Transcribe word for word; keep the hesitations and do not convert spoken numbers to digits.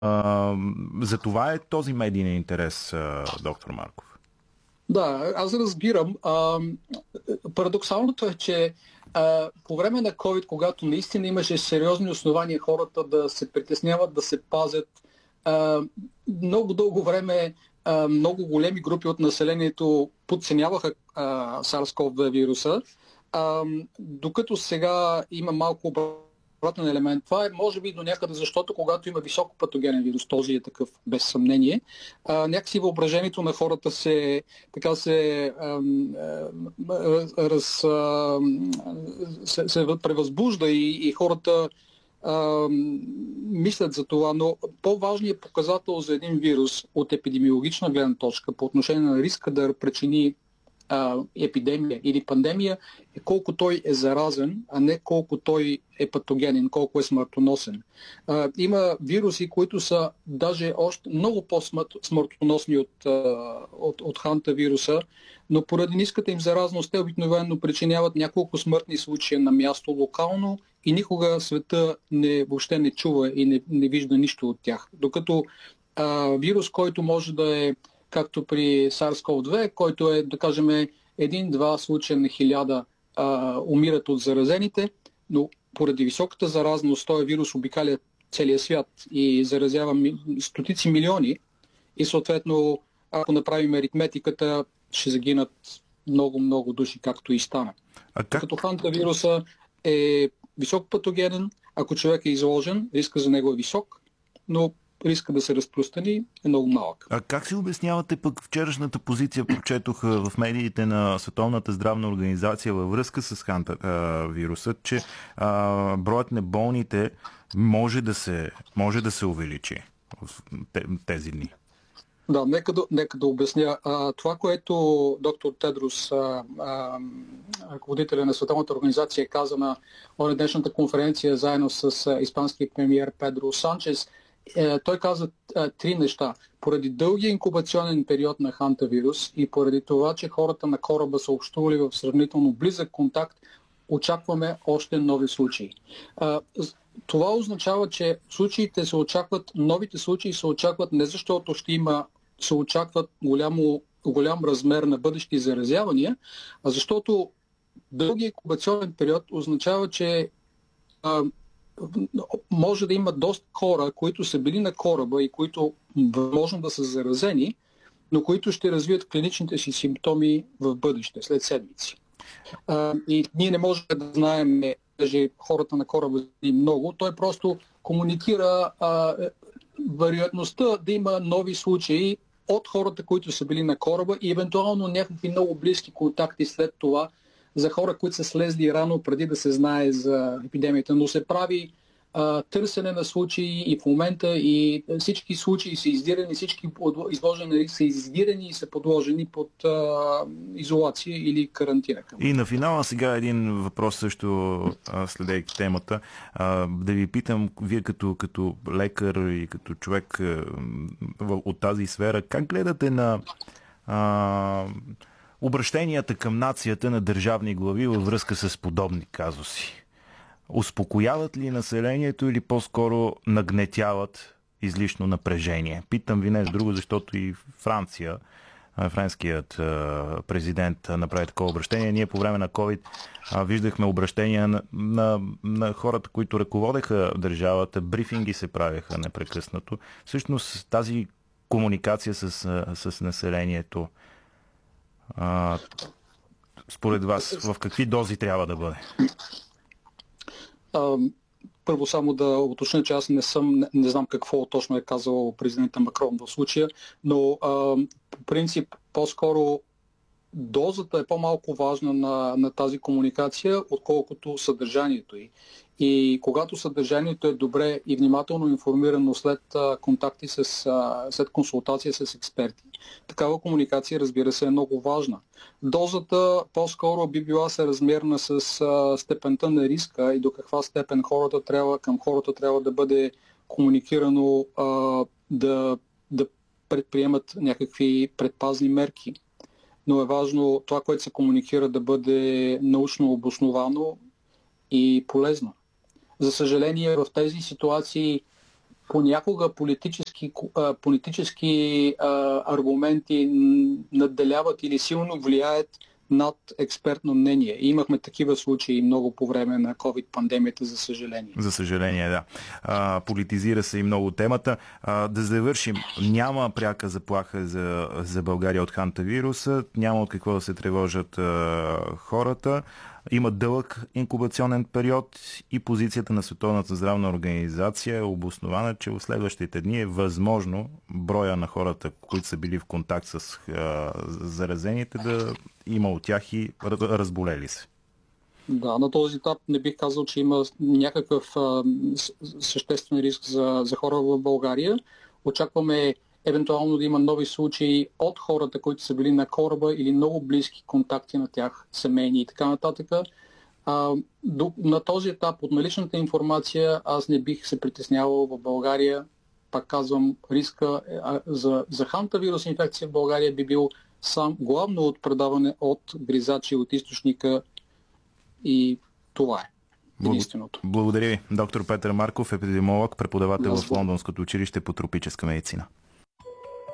А, за това е този медийен интерес, а, доктор Марков. Да, аз разбирам. А, парадоксалното е, че а, по време на COVID, когато наистина имаше сериозни основания хората да се притесняват, да се пазят, а, много дълго време а, много големи групи от населението подценяваха SARS-ков две вируса, а, докато сега има малко обратен елемент. Това е може би до някъде, защото когато има високо патогенен вирус, този е такъв без съмнение, а, някакси въображението на хората се, така се, а, а, раз, а, се, се превъзбужда и, и хората а, мислят за това, но по-важният показател за един вирус от епидемиологична гледна точка по отношение на риска да причини епидемия или пандемия е колко той е заразен, а не колко той е патогенен, колко е смъртоносен. А, има вируси, които са даже още много по-смъртоносни от, от, от ханта вируса, но поради ниската им заразност те обикновено причиняват няколко смъртни случаи на място локално и никога света не, въобще не чува и не, не вижда нищо от тях. Докато а, вирус, който може да е както при SARS-ков две, който е, да кажем, един-два случая на хиляда а, умират от заразените, но поради високата заразност този вирус обикаля целия свят и заразява ми, стотици милиони и съответно, ако направим аритметиката, ще загинат много-много души, както и стана. А как... Като ханта вируса е високо патогенен, ако човек е изложен, риска за него е висок, но риска да се разпространи е много малък. А как си обяснявате пък вчерашната позиция, прочетох в медиите на Световната здравна организация във връзка с ханта а, вируса, че а, броят на болните може да се, може да се увеличи в тези дни? Да, нека да, нека да обясня. А, това, което доктор Тедрос, а, а, ръководителя на Световната организация, каза на днешната конференция заедно с а, испанския премиер Педро Санчес, е, той каза а, три неща. Поради дългия инкубационен период на хантавирус и поради това, че хората на кораба са общували в сравнително близък контакт, очакваме още нови случаи. А, това означава, че случаите се очакват, новите случаи се очакват не защото ще има, се очакват голямо, голям размер на бъдещи заразявания, а защото дългия инкубационен период означава, че а, може да има доста хора, които са били на кораба и които възможно да са заразени, но които ще развият клиничните си симптоми в бъдеще, след седмици. А, и ние не можем да знаем, даже хората на кораба и много, той просто комуникира а, вероятността да има нови случаи от хората, които са били на кораба и евентуално някакви много близки контакти след това за хора, които са слезли рано преди да се знае за епидемията, но се прави а, търсене на случаи и в момента и всички случаи са издирани, всички изложени са издирани и са подложени под а, изолация или карантина. И на финала сега един въпрос също, следейки темата. А, да ви питам, вие като, като лекар и като човек а, от тази сфера, как гледате на а, обращенията към нацията на държавни глави във връзка с подобни казуси? Успокояват ли населението или по-скоро нагнетяват излишно напрежение? Питам ви не с друго, защото и Франция, френският президент направи такова обращение. Ние по време на COVID виждахме обращения на, на, на хората, които ръководеха държавата, брифинги се правеха непрекъснато. Всъщност тази комуникация с, с населението, а, според вас, в какви дози трябва да бъде? Първо само да уточня, че аз не съм, не, не знам какво точно е казал президента Макрон в случая, но а, по принцип по-скоро дозата е по-малко важна на, на тази комуникация, отколкото съдържанието й. И когато съдържанието е добре и внимателно информирано след а, контакти с, а, след консултация с експерти, такава комуникация, разбира се, е много важна. Дозата по-скоро би била съразмерна с а, степента на риска и до каква степен хората трябва, към хората трябва да бъде комуникирано а, да, да предприемат някакви предпазни мерки. Но е важно това, което се комуникира, да бъде научно обосновано и полезно. За съжаление, в тези ситуации понякога политически, политически а, аргументи надделяват или силно влияят над експертно мнение. И имахме такива случаи много по време на ковид-пандемията, за съжаление. За съжаление, да. А, политизира се и много темата. А, да завършим. Няма пряка заплаха за, за България от хантавируса. Няма от какво да се тревожат а, хората. Има дълъг инкубационен период и позицията на Световната здравна организация е обоснована, че в следващите дни е възможно броя на хората, които са били в контакт с а, заразените, да има от тях и разболели се. Да, на този етап не бих казал, че има някакъв а, съществен риск за, за хора в България. Очакваме евентуално да има нови случаи от хората, които са били на кораба или много близки контакти на тях, семейни и така нататък. А, до, на този етап от наличната информация аз не бих се притеснявал в България. Пак казвам, риска а, за, за хантавирус инфекция в България би бил сам главно от предаване от гризачи от източника и това е единственото. Благодаря ви, доктор Петър Марков, епидемиолог, преподавател в Лондонското училище по тропическа медицина.